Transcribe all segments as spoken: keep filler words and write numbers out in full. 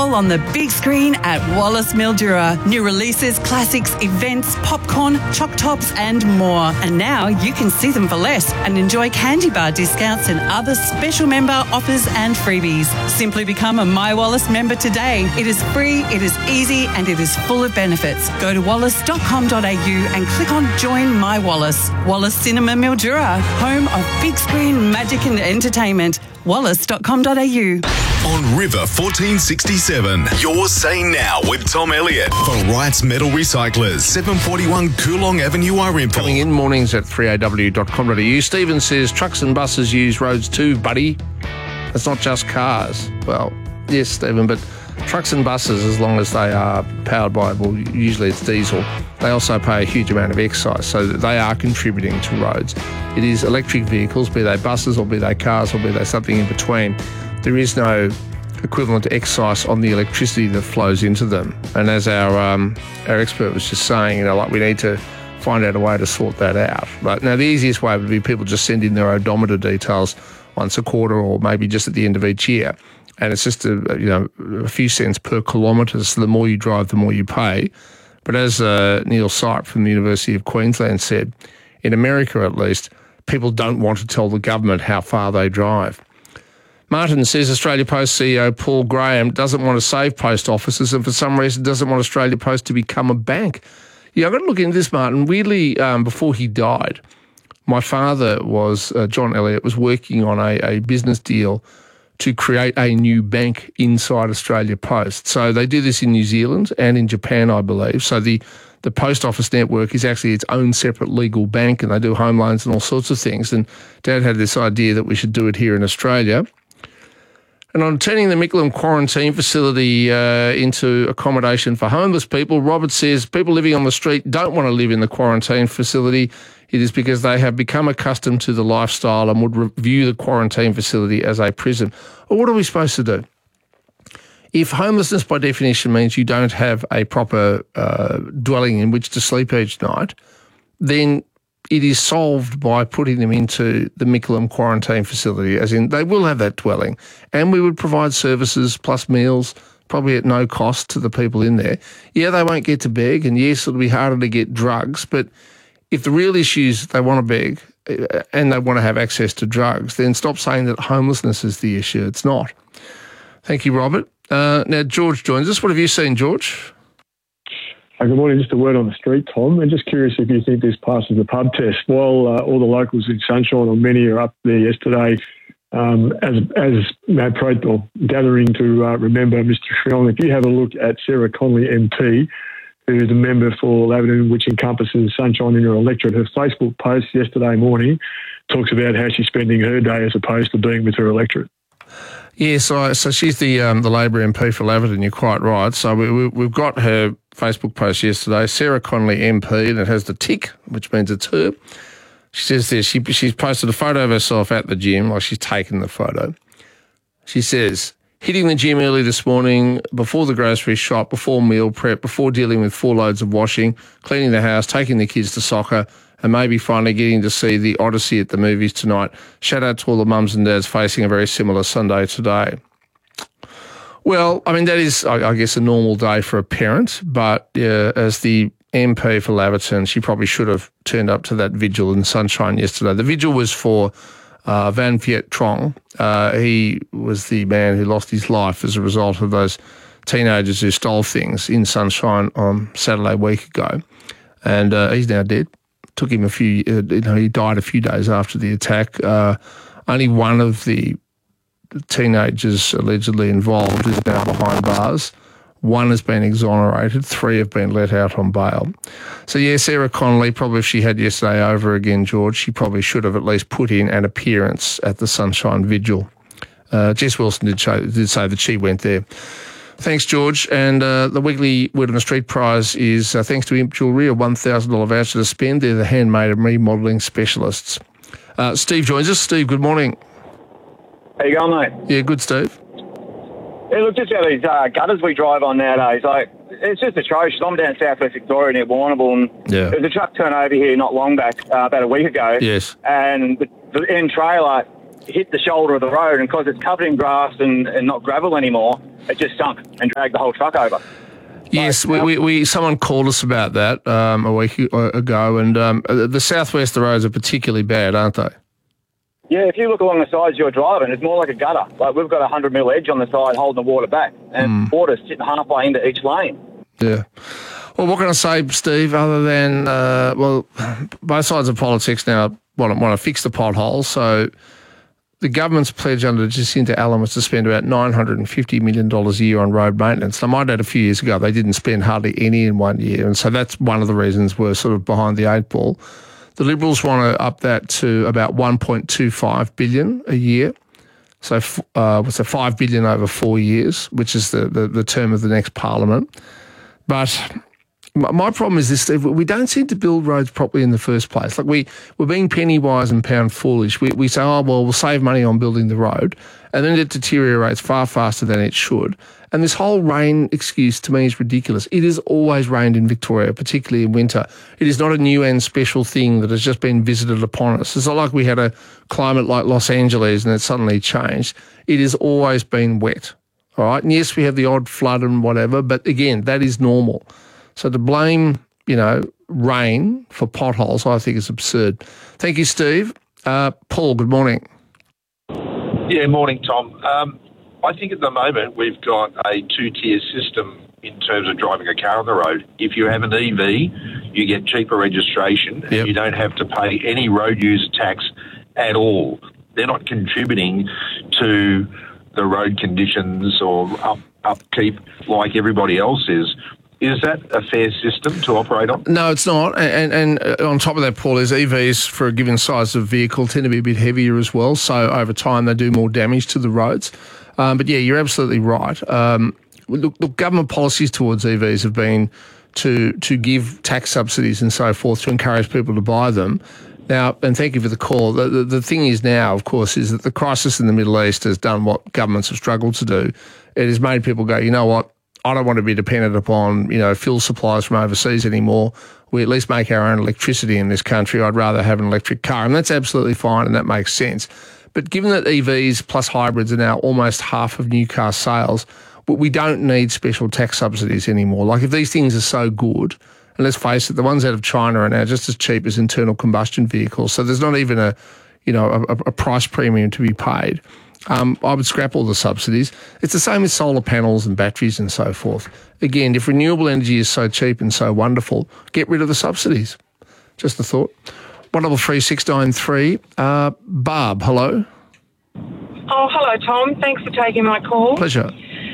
all on the big screen at Wallace Mildura. New releases, classics, events, popcorn, choc tops and more. And now you can see them for less and enjoy candy bar discounts and other special member offers and freebies. Simply become a My Wallace member today. It is free, it is easy and it is full of benefits. Go to wallace dot com dot a u and click on Join My Wallace. Wallace Cinema Mildura, home of big screen magic and entertainment. wallace dot com dot a u. On River fourteen sixty-seven, you're saying now with Tom Elliott for Wright's Metal Recyclers, seven forty-one Coolong Avenue, Irimple. Coming in mornings at three a w dot com dot a u. Stephen says trucks and buses use roads too, buddy. It's not just cars. Well, yes, Stephen, but trucks and buses, as long as they are powered by, well, usually it's diesel, they also pay a huge amount of excise, so that they are contributing to roads. It is electric vehicles, be they buses or be they cars or be they something in between. There is no equivalent excise on the electricity that flows into them. And as our um, our expert was just saying, you know, like we need to find out a way to sort that out. But now the easiest way would be people just send in their odometer details once a quarter or maybe just at the end of each year. And it's just a, you know, a few cents per kilometre, so the more you drive, the more you pay. But as uh, Neil Sype from the University of Queensland said, in America at least, people don't want to tell the government how far they drive. Martin says Australia Post C E O Paul Graham doesn't want to save post offices and for some reason doesn't want Australia Post to become a bank. Yeah, I've got to look into this, Martin. Weirdly, um, before he died, my father was, uh, John Elliott, was working on a, a business deal to create a new bank inside Australia Post. So they do this in New Zealand and in Japan, I believe. So the, the post office network is actually its own separate legal bank and they do home loans and all sorts of things. And Dad had this idea that we should do it here in Australia. And on turning the Mickleham quarantine facility uh, into accommodation for homeless people, Robert says people living on the street don't want to live in the quarantine facility. It is because they have become accustomed to the lifestyle and would view the quarantine facility as a prison. Well, what are we supposed to do? If homelessness by definition means you don't have a proper uh, dwelling in which to sleep each night, then it is solved by putting them into the Mickleham quarantine facility, as in they will have that dwelling and we would provide services plus meals, probably at no cost to the people in there. Yeah, they won't get to beg and yes, it'll be harder to get drugs, but if the real issue is they want to beg and they want to have access to drugs, then stop saying that homelessness is the issue. It's not. Thank you, Robert. Uh, now, George joins us. What have you seen, George? Uh, good morning. Just a word on the street, Tom. I'm just curious if you think this passes the pub test. While uh, all the locals in Sunshine, or many, are up there yesterday um, as as Matt Protel gathering to uh, remember Mister Sriong, if you have a look at Sarah Connolly M P, who is a member for Laverton, which encompasses Sunshine in her electorate, her Facebook post yesterday morning talks about how she's spending her day as opposed to being with her electorate. Yes, yeah, so, so she's the um, the Labor M P for Laverton, you're quite right. So we, we, we've got her Facebook post yesterday, Sarah Connolly M P, and it has the tick, which means it's her. She says this, she, she's posted a photo of herself at the gym, like she's taken the photo. She says, hitting the gym early this morning, before the grocery shop, before meal prep, before dealing with four loads of washing, cleaning the house, taking the kids to soccer, and maybe finally getting to see The Odyssey at the movies tonight. Shout out to all the mums and dads facing a very similar Sunday today. Well, I mean, that is, I, I guess, a normal day for a parent, but uh, as the M P for Laverton, she probably should have turned up to that vigil in Sunshine yesterday. The vigil was for uh, Van Viet Trong. Uh, he was the man who lost his life as a result of those teenagers who stole things in Sunshine on Saturday week ago. And uh, he's now dead. Took him a few, uh, you know, he died a few days after the attack. Uh, only one of the teenagers allegedly involved is now behind bars. One has been exonerated. Three have been let out on bail. So, yeah, Sarah Connolly, probably if she had yesterday over again, George, she probably should have at least put in an appearance at the Sunshine Vigil. Uh, Jess Wilson did, show, did say that she went there. Thanks, George. And uh, the weekly Word on the Street prize is, uh, thanks to Imp Jewellery, a one thousand dollars voucher to spend. They're the handmade and remodelling specialists. Uh, Steve joins us. Steve, good morning. How you going, mate? Yeah, good, Steve. Yeah, look, just how these uh, gutters we drive on nowadays, like, it's just atrocious. I'm down South West Victoria near Warrnambool, and yeah. there's a truck turn over here not long back, uh, about a week ago. Yes. And the, the end trailer hit the shoulder of the road, and because it's covered in grass and, and not gravel anymore, it just sunk and dragged the whole truck over. Yes, so, we, um, we, we someone called us about that um, a week ago, and um, the southwest roads are particularly bad, aren't they? Yeah, if you look along the sides you're driving, it's more like a gutter. Like we've got a hundred mil edge on the side holding the water back, and mm. water's sitting halfway into each lane. Yeah. Well, what can I say, Steve, other than, uh, well, both sides of politics now want to, want to fix the potholes. So the government's pledge under Jacinta Allen was to spend about nine hundred fifty million dollars a year on road maintenance. I might add a few years ago, they didn't spend hardly any in one year. And so that's one of the reasons we're sort of behind the eight ball. The Liberals want to up that to about one point two five billion dollars a year. So uh, what's a five billion dollars over four years, which is the, the, the term of the next parliament. But my problem is this, Steve, we don't seem to build roads properly in the first place. Like we, we're being penny wise and pound foolish. We, we say, oh, well, we'll save money on building the road. And then it deteriorates far faster than it should. And this whole rain excuse to me is ridiculous. It has always rained in Victoria, particularly in winter. It is not a new and special thing that has just been visited upon us. It's not like we had a climate like Los Angeles and it suddenly changed. It has always been wet. All right. And yes, we have the odd flood and whatever, but again, that is normal. So to blame, you know, rain for potholes, I think is absurd. Thank you, Steve. Uh, Paul, good morning. Yeah, morning, Tom. Um, I think at the moment we've got a two-tier system in terms of driving a car on the road. If you have an E V, you get cheaper registration and yep. you don't have to pay any road user tax at all. They're not contributing to the road conditions or up, upkeep like everybody else is. Is that a fair system to operate on? No, it's not. And, and, and on top of that, Paul, is E Vs for a given size of vehicle tend to be a bit heavier as well. So over time, they do more damage to the roads. Um, but yeah, you're absolutely right. Um, look, look, government policies towards E Vs have been to to give tax subsidies and so forth to encourage people to buy them. Now, and thank you for the call. The, the, the thing is now, of course, is that the crisis in the Middle East has done what governments have struggled to do. It has made people go, you know what? I don't want to be dependent upon, you know, fuel supplies from overseas anymore. We at least make our own electricity in this country. I'd rather have an electric car. And that's absolutely fine and that makes sense. But given that E Vs plus hybrids are now almost half of new car sales, we don't need special tax subsidies anymore. Like if these things are so good, and let's face it, the ones out of China are now just as cheap as internal combustion vehicles. So there's not even a, you know, a, a price premium to be paid. Um, I would scrap all the subsidies. It's the same with solar panels and batteries and so forth. Again, if renewable energy is so cheap and so wonderful, get rid of the subsidies. Just a thought. one double three six nine three. Uh, Barb, hello. Oh, hello, Tom. Thanks for taking my call. Pleasure.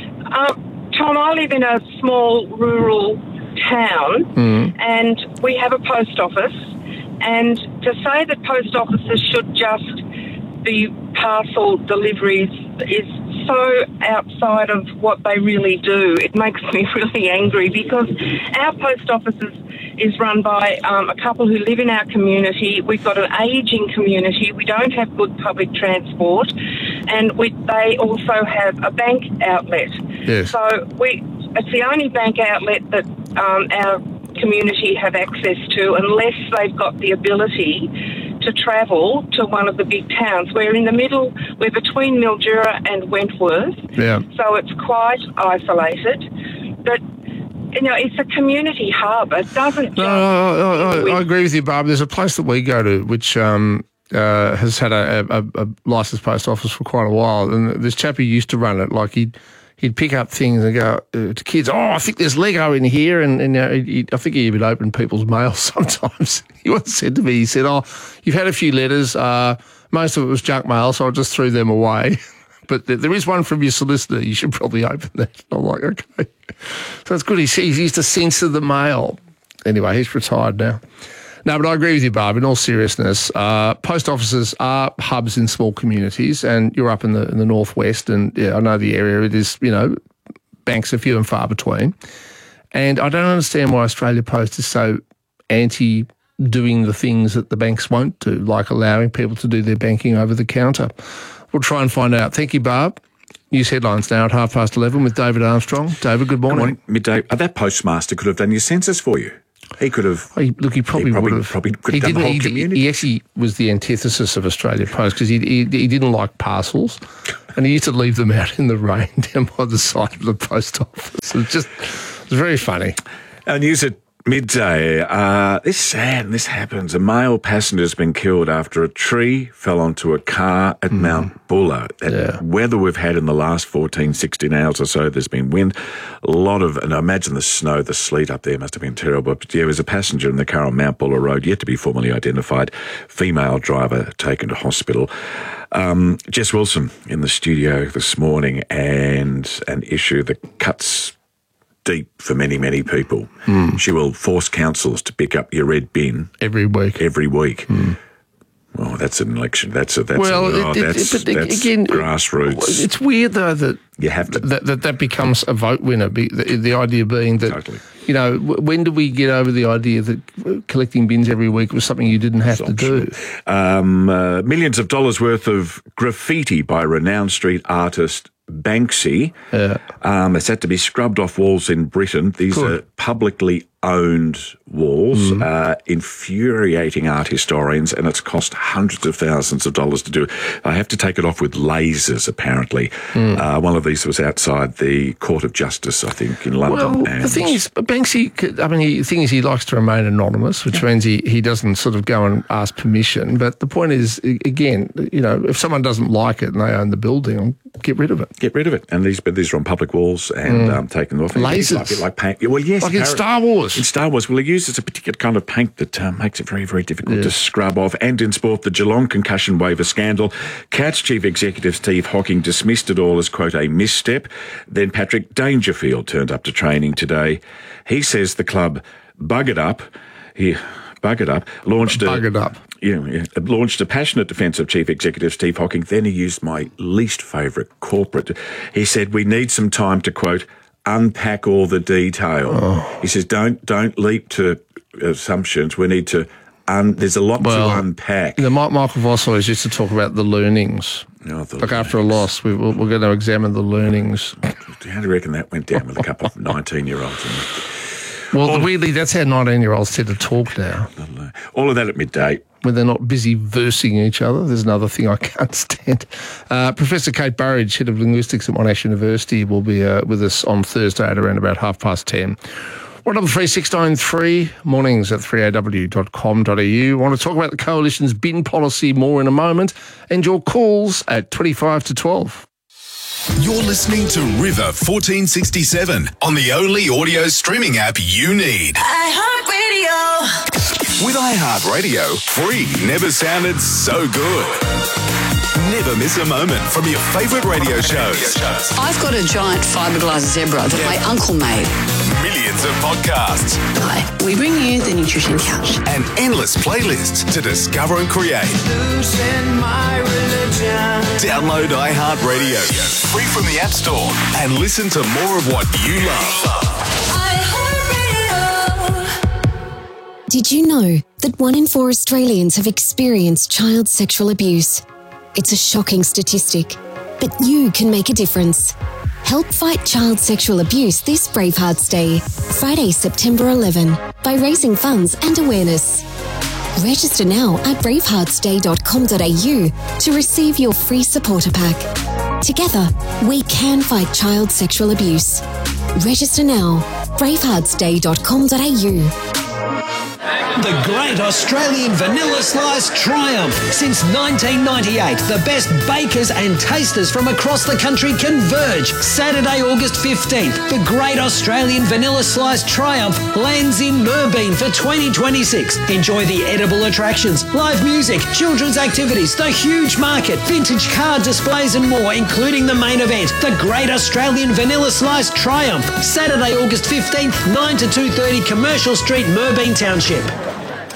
Um, Tom, I live in a small rural town mm. and we have a post office. And to say that post offices should just be parcel deliveries is so outside of what they really do. It makes me really angry because our post office is, is run by um, a couple who live in our community. We've got an ageing community. We don't have good public transport, and we, they also have a bank outlet. Yes. So we it's the only bank outlet that um, our community have access to unless they've got the ability to travel to one of the big towns. We're in the middle, we're between Mildura and Wentworth, yeah. so it's quite isolated. But, you know, it's a community hub. It doesn't No, just... I, I, I agree with you, Barb. There's a place that we go to which um, uh, has had a, a, a licensed post office for quite a while, and this chap who used to run it, like he'd, he'd pick up things and go uh, to kids, oh, I think there's Lego in here. And, and uh, he, I think he even opened people's mail sometimes. He once said to me, he said, oh, you've had a few letters. Uh, most of it was junk mail, so I just threw them away. But th- there is one from your solicitor. You should probably open that. I'm like, okay. So it's good. He, he used to censor the mail. Anyway, he's retired now. No, but I agree with you, Barb. In all seriousness, uh, post offices are hubs in small communities, and you're up in the in the northwest, and yeah, I know the area. It is, you know, banks are few and far between, and I don't understand why Australia Post is so anti doing the things that the banks won't do, like allowing people to do their banking over the counter. We'll try and find out. Thank you, Barb. News headlines now at half past eleven with David Armstrong. David, good morning. Good morning. Midday. Uh, that postmaster could have done your census for you. He could have. He, look, he probably, he probably would have. Probably could he have done the didn't. whole He, community. he actually was the antithesis of Australia Post because he, he he didn't like parcels, and he used to leave them out in the rain down by the side of the post office. It was just, it was very funny. Our news at midday. Uh, this is sad, and this happens. A male passenger has been killed after a tree fell onto a car at mm. Mount Buller. That yeah. weather we've had in the last fourteen, sixteen hours or so, there's been wind, a lot of, and I imagine the snow, the sleet up there must have been terrible. But yeah, there was a passenger in the car on Mount Buller Road, yet to be formally identified, female driver taken to hospital. Um, Jess Wilson in the studio this morning, and an issue that cuts deep for many, many people. Mm. She will force councils to pick up your red bin every week. Every week. Mm. Well, that's an election. That's a that's well, a, oh, it, it, that's, but that's again, grassroots. It's weird though that you have to that that, that becomes a vote winner. The, the idea being that totally. you know, when do we get over the idea that collecting bins every week was something you didn't have to do? Um, uh, millions of dollars worth of graffiti by renowned street artist Banksy. Yeah. Um, it's had to be scrubbed off walls in Britain. These Good. are publicly owned walls, mm. uh, infuriating art historians, and it's cost hundreds of thousands of dollars to do it. I have to take it off with lasers, apparently. Mm. Uh, one of these was outside the Court of Justice, I think, in London. Well, and the thing is, Banksy, I mean, he, the thing is he likes to remain anonymous, which yeah. means he, he doesn't sort of go and ask permission. But the point is, again, you know, if someone doesn't like it and they own the building, get rid of it. Get rid of it. And these, but these are on public walls and mm. um, taken off. Lasers. Like, like paint. Well, yes. Like in Star Wars. In Star Wars. Well, he uses a particular kind of paint that uh, makes it very, very difficult yeah. to scrub off. And in sport, the Geelong concussion waiver scandal. Cats Chief Executive Steve Hocking dismissed it all as, quote, a misstep. Then Patrick Dangerfield turned up to training today. He says the club buggered up. He buggered up. Launched buggered a... up. Yeah, yeah, launched a passionate defence of Chief Executive Steve Hocking. Then he used my least favourite corporate. He said, we need some time to, quote, unpack all the detail. Oh. He says, don't don't leap to assumptions. We need to, un- there's a lot well, to unpack. You know, Michael Voss always used to talk about the learnings. Oh, the like learnings. After a loss, we, we're going to examine the learnings. How do you reckon that went down with a couple of nineteen-year-olds? Well, all, weirdly, that's how nineteen-year-olds tend to talk now. All of that at midday. When they're not busy versing each other. There's another thing I can't stand. Uh, Professor Kate Burridge, Head of Linguistics at Monash University, will be uh, with us on Thursday at around about half past ten. one double three six nine three, mornings at three a w dot com dot a u. Want to talk about the Coalition's bin policy more in a moment, and your calls at twenty-five to twelve. You're listening to River fourteen sixty-seven on the only audio streaming app you need. iHeartRadio. With iHeartRadio, free never sounded so good. Never miss a moment from your favourite radio shows. I've got a giant fiberglass zebra that my uncle made. Millions of podcasts. Hi, we bring you the Nutrition Couch. And endless playlists to discover and create. Download iHeartRadio, free from the App Store, and listen to more of what you love. Did you know that one in four Australians have experienced child sexual abuse? It's a shocking statistic, but you can make a difference. Help fight child sexual abuse this Bravehearts Day, Friday, September eleventh, by raising funds and awareness. Register now at bravehearts day dot com dot a u to receive your free supporter pack. Together, we can fight child sexual abuse. Register now, bravehearts day dot com dot a u. The Great Australian Vanilla Slice Triumph. Since nineteen ninety-eight, the best bakers and tasters from across the country converge. Saturday, August fifteenth, the Great Australian Vanilla Slice Triumph lands in Moorbeen for twenty twenty-six. Enjoy the edible attractions, live music, children's activities, the huge market, vintage car displays and more, including the main event, the Great Australian Vanilla Slice Triumph. Saturday, August fifteenth, nine to two thirty, Commercial Street, Moorbeen Township.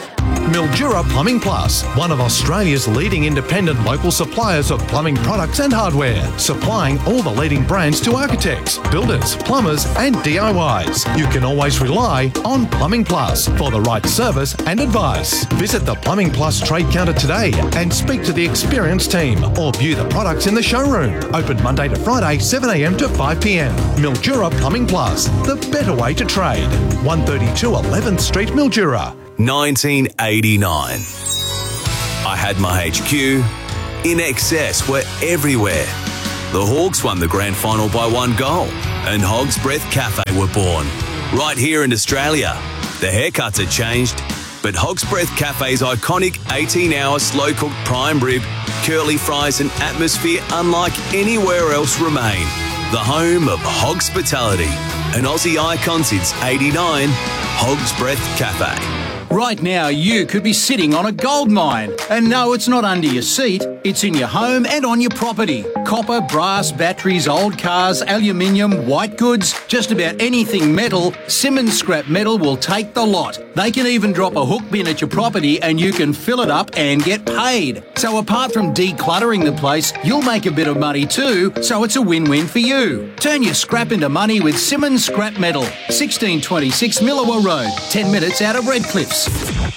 Mildura Plumbing Plus, one of Australia's leading independent local suppliers of plumbing products and hardware, supplying all the leading brands to architects, builders, plumbers and D I Ys. You can always rely on Plumbing Plus for the right service and advice. Visit the Plumbing Plus trade counter today and speak to the experienced team or view the products in the showroom. Open Monday to Friday, seven a m to five p m. Mildura Plumbing Plus, the better way to trade. one thirty-two eleventh Street, Mildura. nineteen eighty-nine. I had my H Q. In Excess were everywhere. The Hawks won the grand final by one goal, and Hog's Breath Cafe were born. Right here in Australia. The haircuts had changed, but Hog's Breath Cafe's iconic eighteen hour slow-cooked prime rib, curly fries and atmosphere unlike anywhere else remain. The home of Hogspitality, an Aussie icon since eighty-nine, Hog's Breath Cafe. Right now, you could be sitting on a gold mine. And no, it's not under your seat. It's in your home and on your property. Copper, brass, batteries, old cars, aluminium, white goods, just about anything metal, Simmons Scrap Metal will take the lot. They can even drop a hook bin at your property and you can fill it up and get paid. So apart from decluttering the place, you'll make a bit of money too, so it's a win-win for you. Turn your scrap into money with Simmons Scrap Metal. sixteen twenty-six Millawa Road, ten minutes out of Redcliffs.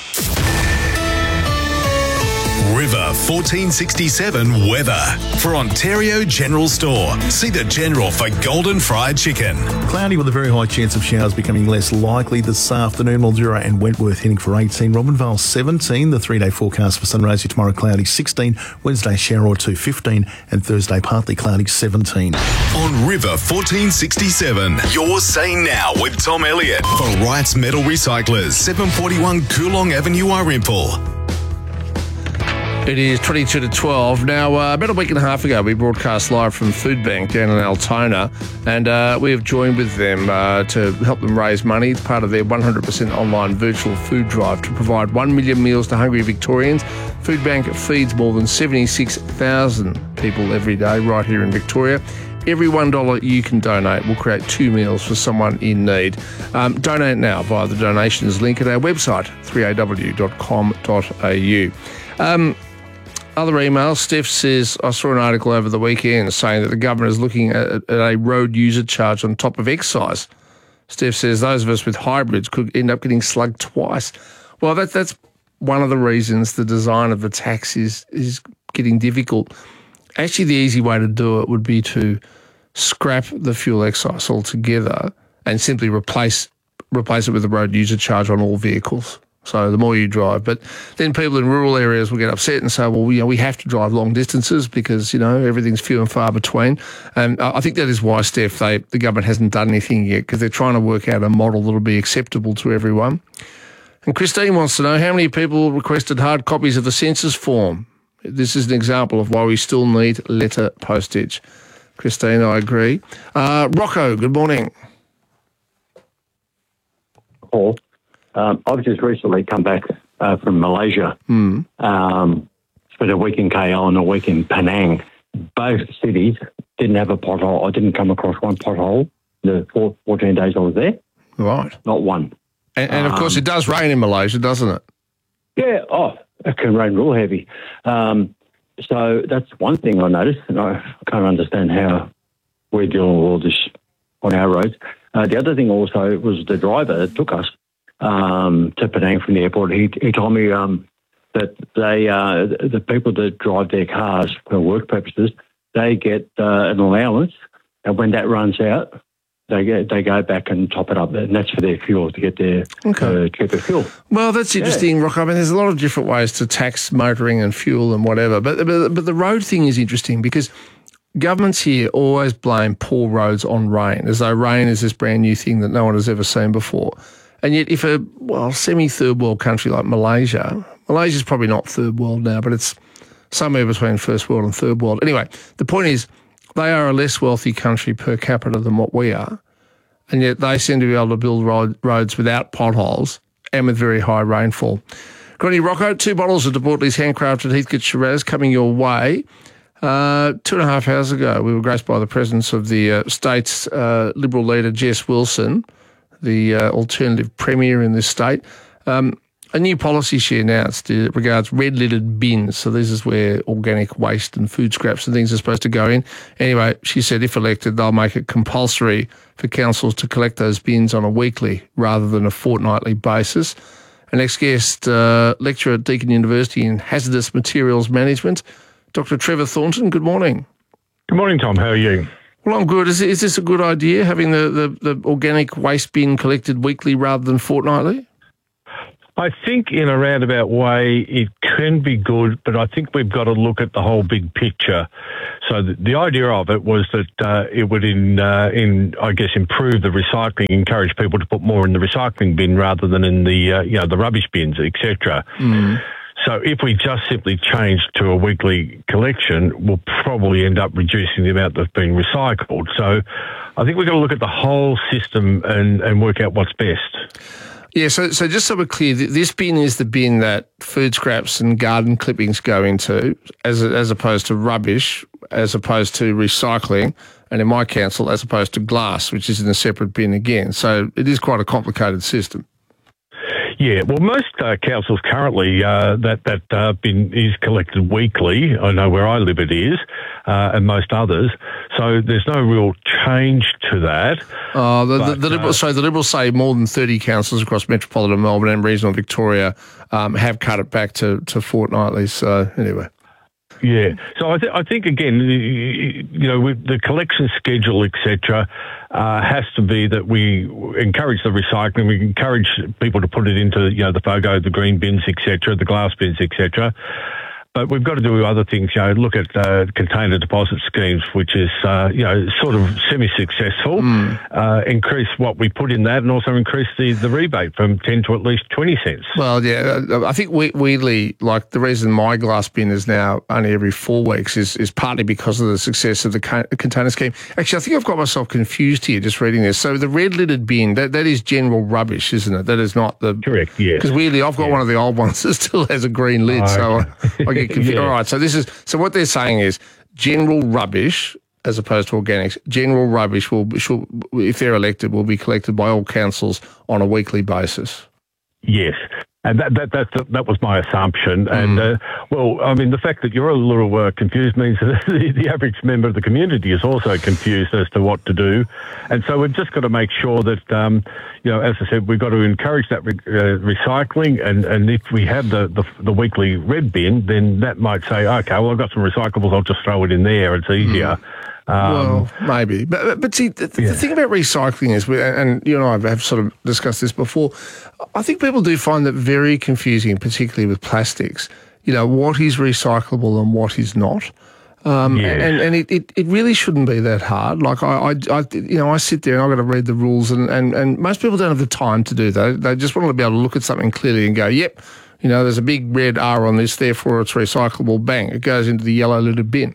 River fourteen sixty-seven weather. For Ontario General Store, see the General for golden fried chicken. Cloudy with a very high chance of showers becoming less likely this afternoon. Mildura and Wentworth heading for eighteen. Robinvale seventeen. The three-day forecast for Sunraysia tomorrow cloudy sixteen. Wednesday shower or two fifteen. And Thursday partly cloudy seventeen. On River fourteen sixty-seven, you're saying now with Tom Elliott for Wrights Metal Recyclers, seven forty-one Coolong Avenue, Irimple. It is twenty-two to twelve. Now, uh, about a week and a half ago, we broadcast live from Food Bank down in Altona, and uh, we have joined with them uh, to help them raise money. It's part of their one hundred percent online virtual food drive to provide one million meals to hungry Victorians. Food Bank feeds more than seventy-six thousand people every day right here in Victoria. Every one dollar you can donate will create two meals for someone in need. Um, donate now via the donations link at our website, three a w dot com dot a u. Um, Other emails, Steph says, I saw an article over the weekend saying that the government is looking at, at a road user charge on top of excise. Steph says those of us with hybrids could end up getting slugged twice. Well, that, that's one of the reasons the design of the tax is, is getting difficult. Actually, the easy way to do it would be to scrap the fuel excise altogether and simply replace replace it with a road user charge on all vehicles. So the more you drive. But then people in rural areas will get upset and say, well, you know, we have to drive long distances because, you know, everything's few and far between. And I think that is why, Steph, they, the government hasn't done anything yet, because they're trying to work out a model that will be acceptable to everyone. And Christine wants to know how many people requested hard copies of the census form. This is an example of why we still need letter postage. Christine, I agree. Uh, Rocco, good morning. Paul. Um, I've just recently come back uh, from Malaysia. Mm. Um, spent a week in K L and a week in Penang. Both cities didn't have a pothole. I didn't come across one pothole the four, fourteen days I was there. Right. Not one. And, and of um, course, it does rain in Malaysia, doesn't it? Yeah. Oh, it can rain real heavy. Um, so that's one thing I noticed, and I can't understand how we're dealing with all this on our roads. Uh, the other thing also was the driver that took us um, to Penang from the airport. He, he told me um, that they, uh, the people that drive their cars for work purposes, they get uh, an allowance, and when that runs out, they get, they go back and top it up, and that's for their fuel, to get their okay. uh, cheaper fuel. Well, that's interesting, yeah. Rock. I mean, there's a lot of different ways to tax motoring and fuel and whatever, but, but but the road thing is interesting because governments here always blame poor roads on rain, as though rain is this brand new thing that no one has ever seen before. And yet if a, well, semi-third world country like Malaysia, Malaysia's probably not third world now, but it's somewhere between first world and third world. Anyway, the point is they are a less wealthy country per capita than what we are, and yet they seem to be able to build road, roads without potholes and with very high rainfall. Granny Rocco, two bottles of De Bortley's handcrafted Heathcote Shiraz coming your way. Uh, two and a half hours ago, we were graced by the presence of the uh, state's uh, Liberal leader, Jess Wilson, the uh, alternative premier in this state. Um, a new policy she announced uh, regards red-littered bins. So this is where organic waste and food scraps and things are supposed to go in. Anyway, she said if elected, they'll make it compulsory for councils to collect those bins on a weekly rather than a fortnightly basis. Our next guest, uh, lecturer at Deakin University in Hazardous Materials Management, Doctor Trevor Thornton. Good morning. Good morning, Tom. How are you? Well, I'm good. Is, is this a good idea, having the, the, the organic waste bin collected weekly rather than fortnightly? I think in a roundabout way it can be good, but I think we've got to look at the whole big picture. So the, the idea of it was that uh, it would, in, uh, in I guess, improve the recycling, encourage people to put more in the recycling bin rather than in the uh, you know the rubbish bins, et cetera. Mm. So if we just simply change to a weekly collection, we'll probably end up reducing the amount that's being recycled. So I think we've got to look at the whole system and, and work out what's best. Yeah, so so just so we're clear, this bin is the bin that food scraps and garden clippings go into, as as opposed to rubbish, as opposed to recycling, and in my council, as opposed to glass, which is in a separate bin again. So it is quite a complicated system. Yeah, well, most uh, councils currently, uh, that, that uh, bin is collected weekly. I know where I live it is, uh, and most others. So there's no real change to that. Uh, the, but, the, the Liberals, uh, so the Liberals say more than thirty councils across metropolitan Melbourne and regional Victoria um, have cut it back to, to fortnightly. So anyway. Yeah. So I, th- I think, again, you know, with the collection schedule, et cetera, uh, has to be that we encourage the recycling. We encourage people to put it into, you know, the FOGO, the green bins, et cetera, the glass bins, et cetera. But we've got to do other things, you know, look at uh, container deposit schemes, which is, uh, you know, sort of semi-successful, mm. uh, increase what we put in that and also increase the, the rebate from ten to at least twenty cents. Well, yeah, I think we, weirdly, like the reason my glass bin is now only every four weeks is, is partly because of the success of the ca- container scheme. Actually, I think I've got myself confused here just reading this. So the red littered bin, that, that is general rubbish, isn't it? That is not the... Correct, yes. Because weirdly, I've got yeah. one of the old ones that still has a green lid, oh, so I, I get confused. Yeah. All right, so this is so what they're saying is general rubbish as opposed to organics. General rubbish will, should, if they're elected, will be collected by all councils on a weekly basis. Yes. And that that that, that was my assumption. Mm. And, uh, well, I mean, the fact that you're a little uh, confused means that the, the average member of the community is also confused as to what to do. And so we've just got to make sure that, um, you know, as I said, we've got to encourage that re- uh, recycling. And, and if we have the, the, the weekly red bin, then that might say, OK, well, I've got some recyclables, I'll just throw it in there. It's easier. Mm. Um, well, maybe. But, but see, the, yeah. the thing about recycling is, we, and you and I have sort of discussed this before, I think people do find that very confusing, particularly with plastics, you know, what is recyclable and what is not. Um, yeah. And, and it, it, it really shouldn't be that hard. Like, I, I, I you know, I sit there and I've got to read the rules, and, and, and most people don't have the time to do that. They just want to be able to look at something clearly and go, yep, you know, there's a big red R on this, therefore it's recyclable, bang, it goes into the yellow littered bin.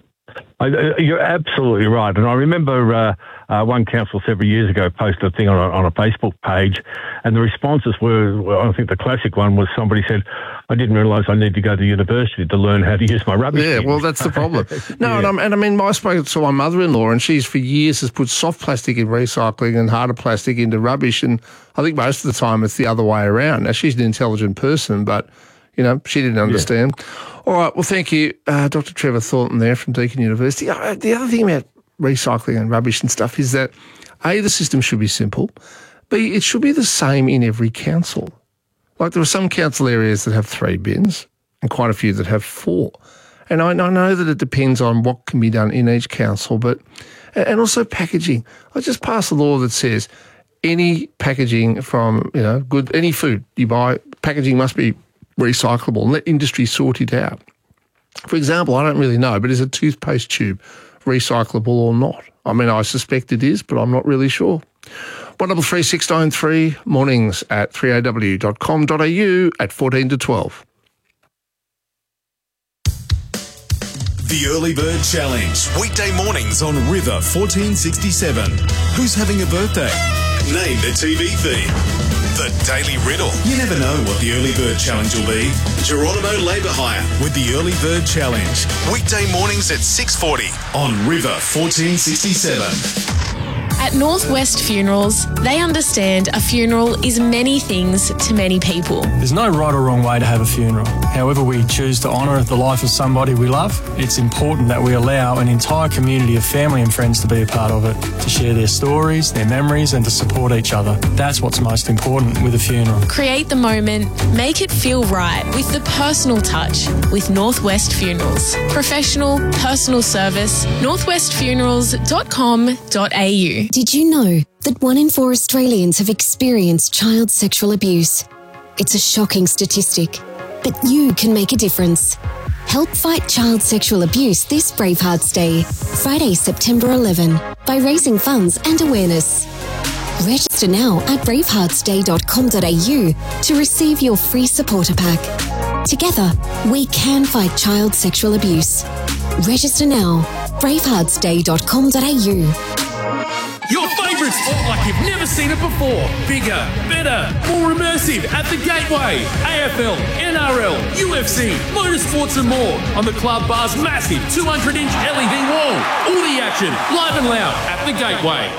I, you're absolutely right. And I remember uh, uh, one council several years ago posted a thing on a, on a Facebook page, and the responses were, well, I think the classic one was somebody said, I didn't realise I need to go to university to learn how to use my rubbish Yeah, bin. well, that's the problem. No, yeah. and, I'm, and I mean, I spoke to my mother-in-law, and she's for years has put soft plastic in recycling and harder plastic into rubbish, and I think most of the time it's the other way around. Now, she's an intelligent person, but... You know, she didn't understand. Yeah. All right, well, thank you, uh, Doctor Trevor Thornton there from Deakin University. Uh, the other thing about recycling and rubbish and stuff is that, A, the system should be simple, B, it should be the same in every council. Like there are some council areas that have three bins and quite a few that have four. And I, I know that it depends on what can be done in each council, but and also packaging. I just passed a law that says any packaging from, you know, good any food you buy, packaging must be recyclable, and let industry sort it out. For example, I don't really know, but is a toothpaste tube recyclable or not? I mean, I suspect it is, but I'm not really sure. one double three six nine three, mornings at three a w dot com dot a u at fourteen to twelve. The Early Bird Challenge, weekday mornings on River fourteen sixty-seven. Who's having a birthday? Name the T V feed. The Daily Riddle. You never know what the Early Bird Challenge will be. Geronimo Labour Hire with the Early Bird Challenge. Weekday mornings at six forty on River fourteen sixty-seven. At Northwest Funerals, they understand a funeral is many things to many people. There's no right or wrong way to have a funeral. However we choose to honour the life of somebody we love, it's important that we allow an entire community of family and friends to be a part of it, to share their stories, their memories and to support each other. That's what's most important with a funeral. Create the moment, make it feel right with the personal touch with Northwest Funerals. Professional, personal service, northwest funerals dot com dot a u. Did you know that one in four Australians have experienced child sexual abuse? It's a shocking statistic, but you can make a difference. Help fight child sexual abuse this Bravehearts Day, Friday, September eleventh, by raising funds and awareness. Register now at bravehearts day dot com dot a u to receive your free supporter pack. Together, we can fight child sexual abuse. Register now, bravehearts day dot com dot a u. Your favourite sport like you've never seen it before. Bigger, better, more immersive at the Gateway. A F L, N R L, U F C, motorsports and more on the Club Bar's massive two hundred inch L E D wall. All the action, live and loud at the Gateway.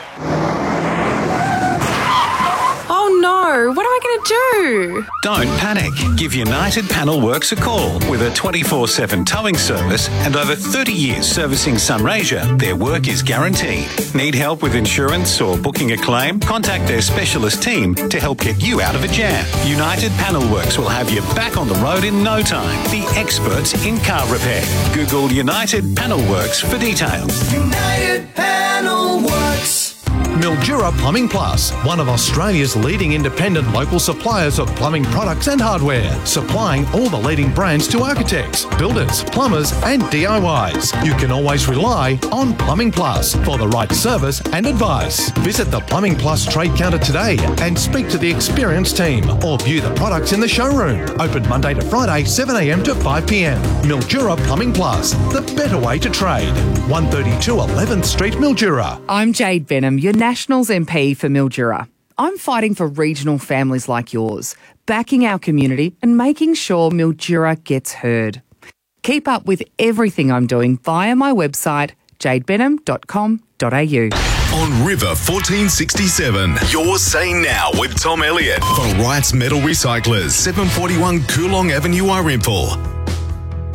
Oh no, what am I going to do? Don't panic. Give United Panel Works a call. With a twenty-four seven towing service and over thirty years servicing Sunraysia, their work is guaranteed. Need help with insurance or booking a claim? Contact their specialist team to help get you out of a jam. United Panel Works will have you back on the road in no time. The experts in car repair. Google United Panel Works for details. United Panel Works. Mildura Plumbing Plus, one of Australia's leading independent local suppliers of plumbing products and hardware, supplying all the leading brands to architects, builders, plumbers and D I Ys. You can always rely on Plumbing Plus for the right service and advice. Visit the Plumbing Plus trade counter today and speak to the experienced team or view the products in the showroom. Open Monday to Friday, seven a m to five p m. Mildura Plumbing Plus, the better way to trade. one thirty-two eleventh Street, Mildura. I'm Jade Benham, your Nationals M P for Mildura. I'm fighting for regional families like yours, backing our community and making sure Mildura gets heard. Keep up with everything I'm doing via my website, jade benham dot com dot a u. On River fourteen sixty-seven, Your Say Now with Tom Elliott for Wright's Metal Recyclers, seven forty-one Coolong Avenue, Arinpal.